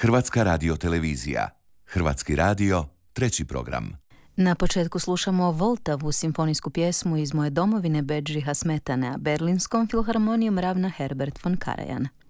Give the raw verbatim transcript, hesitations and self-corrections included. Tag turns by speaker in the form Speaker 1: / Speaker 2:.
Speaker 1: Hrvatska radiotelevizija. Hrvatski radio, treći program.
Speaker 2: Na početku slušamo Voltavu simfonijsku pjesmu iz Moje domovine Bedžiha Smetane, a Berlinskom filharmonijom ravna Herbert von Karajan.